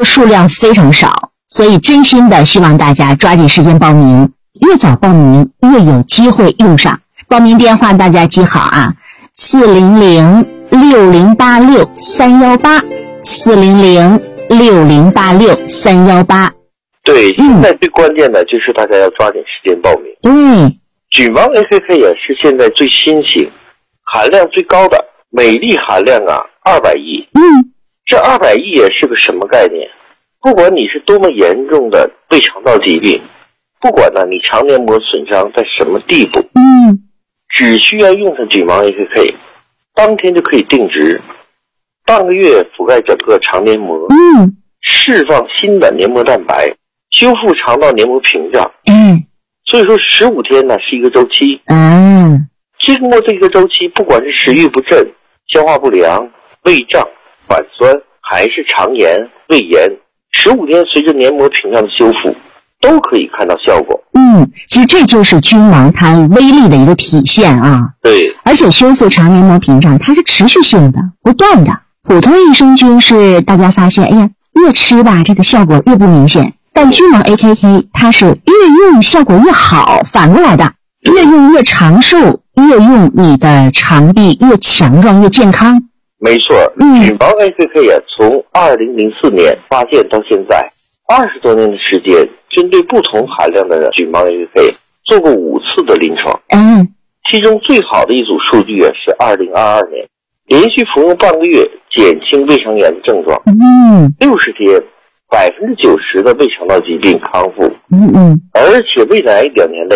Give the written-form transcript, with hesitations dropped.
数量非常少，所以真心的希望大家抓紧时间报名，越早报名越有机会用上。报名电话大家记好啊，400-6086-318，400-6086-318。 对，现在最关键的就是大家要抓紧时间报名。 对， 举盲 AKK 也是现在最新型、含量最高的，每粒含量200亿。这200亿也是个什么概念？不管你是多么严重的胃肠道疾病，不管你肠黏膜损伤在什么地步，只需要用上举盲 AKK， 当天就可以定植，半个月覆盖整个肠黏膜，释放新的黏膜蛋白，修复肠道黏膜屏障。所以说15天是一个周期。经过这个周期，不管是食欲不振、消化不良、胃胀、反酸，还是肠炎、胃炎，15天随着黏膜屏障的修复，都可以看到效果。 其实这就是君盲它威力的一个体现啊。 对， 而且修复肠黏膜屏障它是持续性的、不断的。普通益生菌是大家发现，越吃吧，这个效果越不明显。但君盲 AKK 它是越用效果越好，反过来的，越用越长寿，越用你的肠壁越强壮越健康。 没错，举盲 AKK 从2004年发现到现在20多年的时间，针对不同含量的举盲 AKK 做过5次的临床。其中最好的一组数据是2022年，连续服用半个月减轻胃肠炎的症状，60天90%的胃肠道疾病康复，而且未来2年内